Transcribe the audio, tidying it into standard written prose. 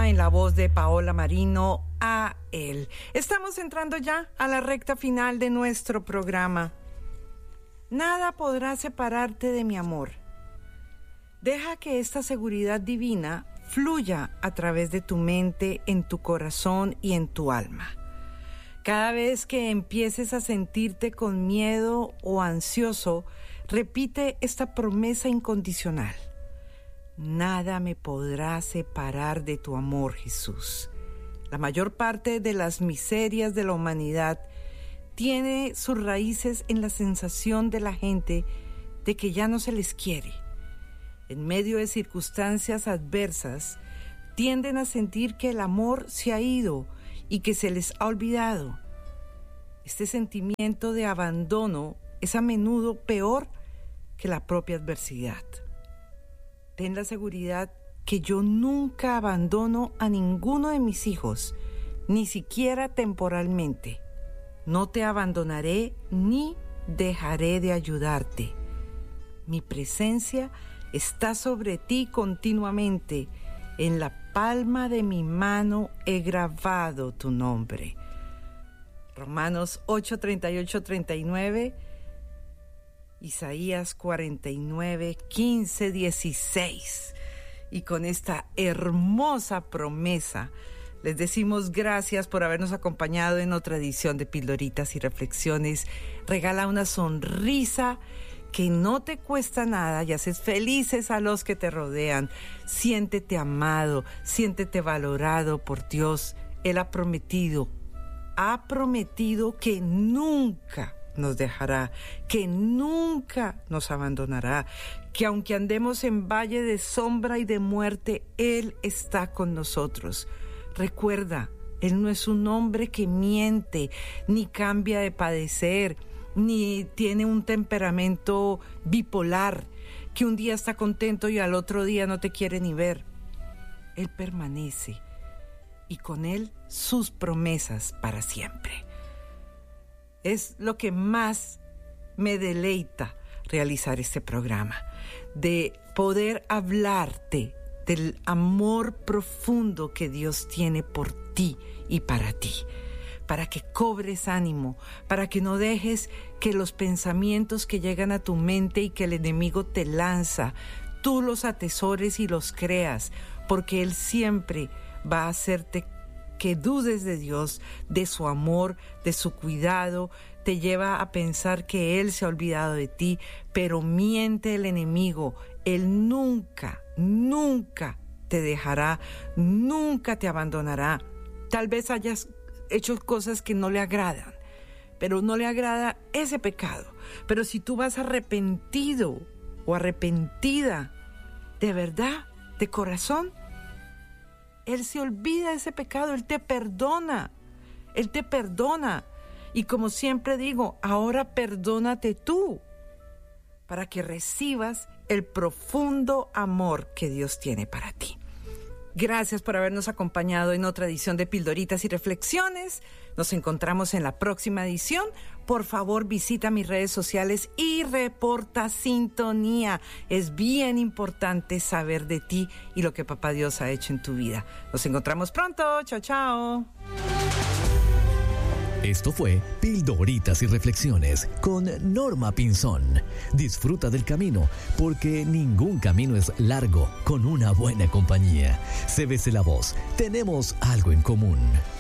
Alma en la voz de Paola Marino, a él. Estamos entrando ya a la recta final de nuestro programa. Nada podrá separarte de mi amor. Deja que esta seguridad divina fluya a través de tu mente, en tu corazón y en tu alma. Cada vez que empieces a sentirte con miedo o ansioso, repite esta promesa incondicional. Nada me podrá separar de tu amor, Jesús. La mayor parte de las miserias de la humanidad tiene sus raíces en la sensación de la gente de que ya no se les quiere. En medio de circunstancias adversas, tienden a sentir que el amor se ha ido y que se les ha olvidado. Este sentimiento de abandono es a menudo peor que la propia adversidad. Ten la seguridad que yo nunca abandono a ninguno de mis hijos, ni siquiera temporalmente. No te abandonaré ni dejaré de ayudarte. Mi presencia está sobre ti continuamente. En la palma de mi mano he grabado tu nombre. Romanos 8, 38, 39, Isaías 49, 15, 16. Y con esta hermosa promesa, les decimos gracias por habernos acompañado en otra edición de Pildoritas y Reflexiones. Regala una sonrisa que no te cuesta nada y haces felices a los que te rodean. Siéntete amado, siéntete valorado por Dios. Él ha prometido que nunca nos dejará, que nunca nos abandonará, que aunque andemos en valle de sombra y de muerte, Él está con nosotros. Recuerda, Él no es un hombre que miente, ni cambia de padecer, ni tiene un temperamento bipolar, que un día está contento y al otro día no te quiere ni ver. Él permanece, y con Él sus promesas para siempre. Es lo que más me deleita realizar este programa, de poder hablarte del amor profundo que Dios tiene por ti y para ti, para que cobres ánimo, para que no dejes que los pensamientos que llegan a tu mente y que el enemigo te lanza, tú los atesores y los creas, porque Él siempre va a hacerte que dudes de Dios, de su amor, de su cuidado. Te lleva a pensar que Él se ha olvidado de ti, pero miente el enemigo. Él nunca, nunca te dejará, nunca te abandonará. Tal vez hayas hecho cosas que no le agradan, pero no le agrada ese pecado. Pero si tú vas arrepentido o arrepentida, de verdad, de corazón, Él se olvida de ese pecado, Él te perdona. Y como siempre digo, ahora perdónate tú para que recibas el profundo amor que Dios tiene para ti. Gracias por habernos acompañado en otra edición de Pildoritas y Reflexiones. Nos encontramos en la próxima edición. Por favor, visita mis redes sociales y reporta sintonía. Es bien importante saber de ti y lo que Papá Dios ha hecho en tu vida. Nos encontramos pronto. Chao, chao. Esto fue Pildoritas y Reflexiones con Norma Pinzón. Disfruta del camino, porque ningún camino es largo con una buena compañía. Cébese la voz, tenemos algo en común.